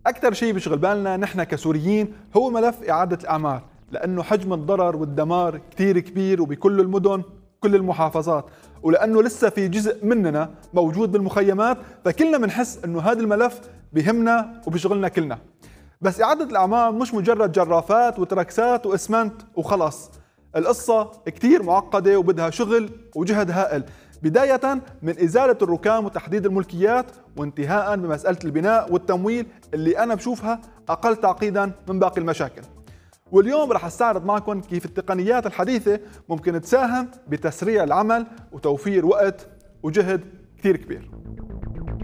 أكثر شيء بيشغل بالنا نحن كسوريين هو ملف إعادة الأعمار، لأنه حجم الضرر والدمار كتير كبير وبكل المدن كل المحافظات، ولأنه لسه في جزء مننا موجود بالمخيمات، فكلنا بنحس أنه هذا الملف بيهمنا وبيشغلنا كلنا. بس إعادة الأعمار مش مجرد جرافات وتركسات وإسمنت وخلاص، القصة كتير معقدة وبدها شغل وجهد هائل، بداية من إزالة الركام وتحديد الملكيات، وانتهاء بمسألة البناء والتمويل اللي أنا بشوفها أقل تعقيدا من باقي المشاكل. واليوم رح استعرض معكم كيف التقنيات الحديثة ممكن تساهم بتسريع العمل وتوفير وقت وجهد كتير كبير.